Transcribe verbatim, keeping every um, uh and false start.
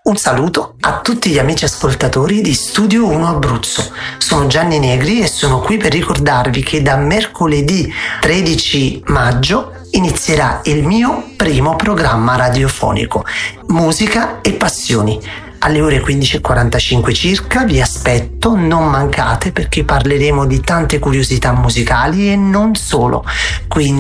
Un saluto a tutti gli amici ascoltatori di Studio uno Abruzzo. Sono Gianni Negri e sono qui per ricordarvi che da mercoledì tredici maggio inizierà il mio primo programma radiofonico, Musica e Passioni. Alle ore quindici e quarantacinque circa vi aspetto, non mancate, perché parleremo di tante curiosità musicali e non solo. Quindi